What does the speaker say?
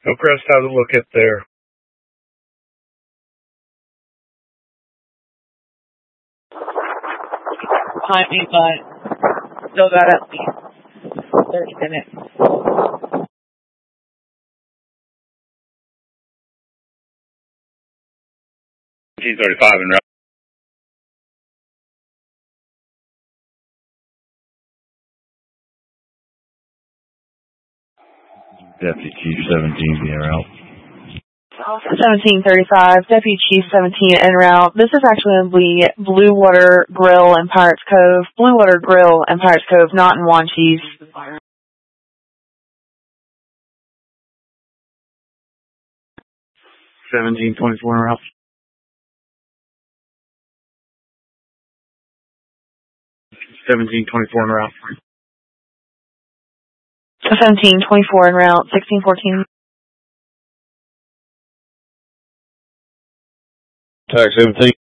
Hillcrest, how's it look up there? Behind me, but still got at least 30 minutes. 1735 en route. Deputy Chief 17 being route. 1735, Deputy Chief 17 en route. This is actually Blue Water Grill and Pirates Cove. Blue Water Grill and Pirates Cove, not in Wanchese. 1724 en route. 1724 en route. 1724 en route, 1614. Tax 17.